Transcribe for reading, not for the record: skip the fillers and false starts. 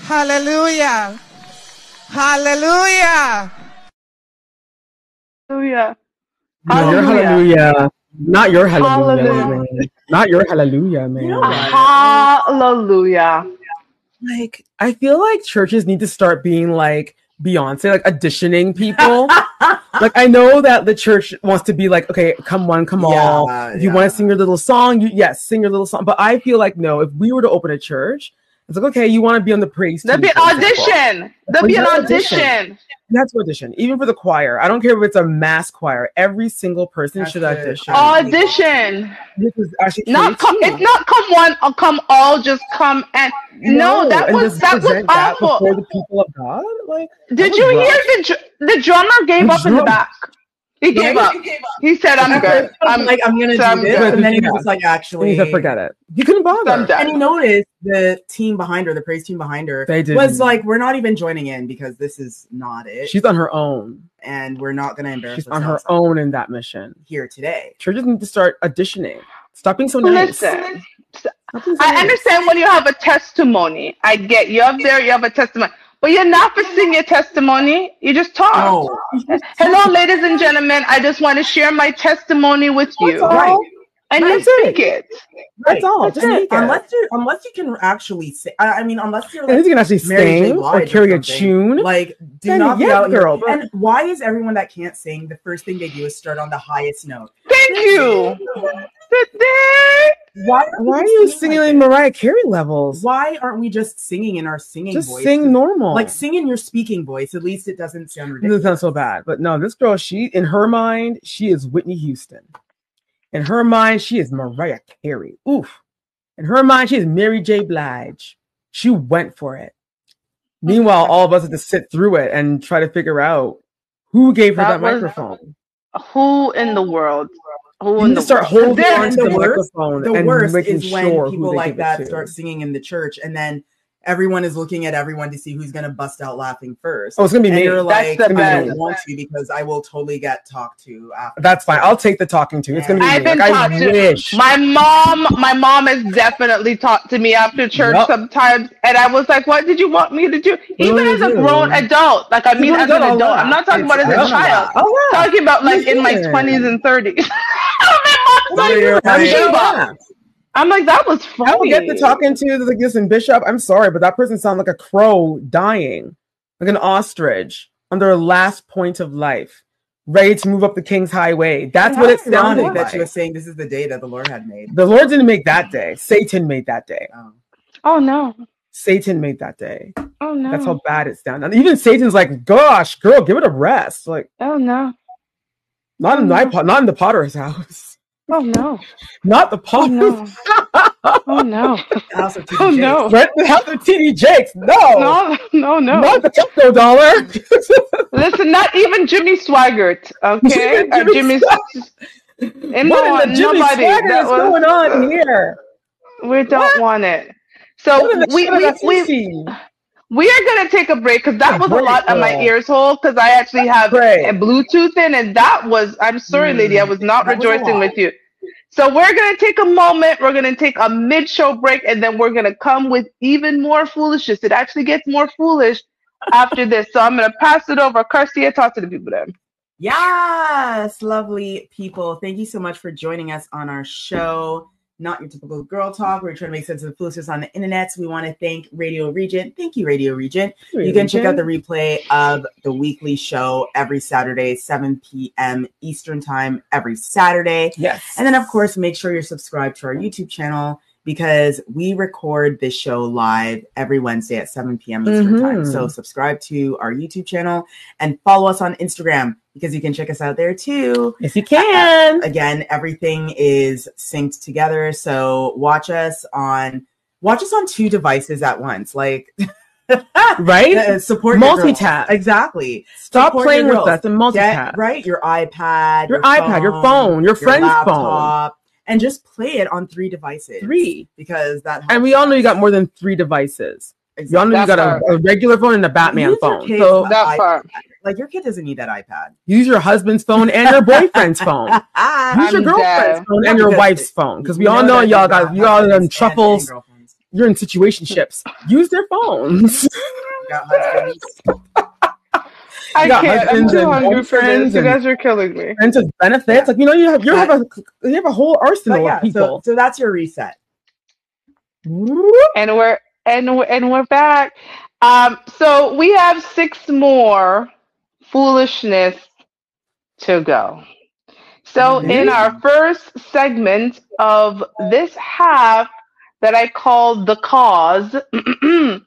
Hallelujah. Hallelujah. Hallelujah. No, your hallelujah. Not your hallelujah, man. Not your hallelujah, man. You know what? Hallelujah. Like, I feel like churches need to start being like Beyonce, like auditioning people. Like, I know that the church wants to be like, okay, come one, come all. If you want to sing your little song, yes, sing your little song. But I feel like, no, if we were to open a church, it's like, okay, you want to be on the praise team. There'll be an audition. There'll be an audition. That's audition. Even for the choir. I don't care if it's a mass choir. Every single person should audition. Audition. This is actually it's not come one or come all, just come and that was awful. Before the people of God? Like, did you hear the drummer gave up in the back? He gave up. He said, "I'm good. I'm gonna do this," and then he was like, "Actually, forget it." You couldn't bother. And you noticed the team behind her, the praise team behind her, was like, "We're not even joining in because this is not it." She's on her own, and we're not going to embarrass. She's on her own in that mission here today. Churches need to start auditioning. Stop being so nice. Listen, I understand when you have a testimony. I get you up there. You have a testimony. But you're not for sing your testimony. You just talk. No. Hello, ladies and gentlemen. I just want to share my testimony with you. Right. And you speak it. That's all. Just speak it. Unless you can actually sing. I mean, unless you're like, you can actually sing or carry a tune. Like, do not be out here. And why is everyone that can't sing, the first thing they do is start on the highest note? Thank you. Why are you singing like Mariah Carey levels? Why aren't we just singing in our singing voice? Just sing normal. Like, sing in your speaking voice. At least it doesn't sound ridiculous. It doesn't sound so bad. But no, this girl, in her mind, she is Whitney Houston. In her mind, she is Mariah Carey. Oof. In her mind, she is Mary J. Blige. She went for it. Meanwhile, all of us have to sit through it and try to figure out who gave her that microphone. Who in the world? You need to start holding on to the microphone. The worst is when people like that start singing in the church, and then everyone is looking at everyone to see who's going to bust out laughing first. Oh, it's going to be me. You're like, I don't want to because I will totally get talked to after. That's fine. I'll take the talking to. It's going to be me. I wish. My mom has definitely talked to me after church sometimes, and I was like, what did you want me to do? Even as a grown adult. Like, I mean, as an adult. I'm not talking about as a child. I'm talking about like in my 20s and 30s. I'm like, that was funny. I don't get to talking to like, listen, Bishop, I'm sorry, but that person sounded like a crow dying, like an ostrich on their last point of life, ready to move up the King's Highway. That's what it sounded like. That you were saying this is the day that the Lord had made. The Lord didn't make that day. Satan made that day. Oh no. Satan made that day. Oh no. That's how bad it sounded. Even Satan's like, gosh, girl, give it a rest. Like, oh no. Not in the Potter's house. Oh no! Not the Potter's. Oh no! House of TD no! Rent the house of TD Jakes. No! Not the crypto dollar. Listen, not even Jimmy Swaggart. Okay, Jimmy. What is Jimmy Swaggart is going on here? We don't want it. So we are going to take a break because that was a lot on my ears hole because I actually have a Bluetooth in, and that was, I'm sorry, lady, I was not rejoicing with you. So we're going to take a moment. We're going to take a mid-show break, and then we're going to come with even more foolishness. It actually gets more foolish after this. So I'm going to pass it over. Garcia, talk to the people there. Yes, lovely people. Thank you so much for joining us on our show. Not your typical girl talk. We're trying to make sense of the foolishness on the internet. So we want to thank Radio Regent. Thank you, Radio Regent. You can check out the replay of the weekly show every Saturday, 7 p.m. Eastern time every Saturday. Yes. And then, of course, make sure you're subscribed to our YouTube channel because we record this show live every Wednesday at 7 p.m. Eastern time. So subscribe to our YouTube channel and follow us on Instagram because you can check us out there too. If you can. Again, everything is synced together. So watch us on 2 devices at once. Like, right? Support multitask. Exactly. Stop playing with us and multitask. Right? Your iPad, your phone, your friend's laptop, phone. And just play it on 3 devices. 3. Because that helps. And we all know you got more than 3 devices. Exactly. You all know you got a regular phone and a Batman phone. So that part. Like, your kid doesn't need that iPad. Use your husband's phone and your boyfriend's phone. Use your girlfriend's phone and your wife's phone. Because we all know y'all got truffles. you're in situationships. Use their phones. Got husbands. I can't. I'm too hungry for this. You guys are killing me. And to benefits, like you have a whole arsenal of people. So that's your reset. And we're back. So we have 6 more foolishness to go. So in our first segment of this half that I call the cause,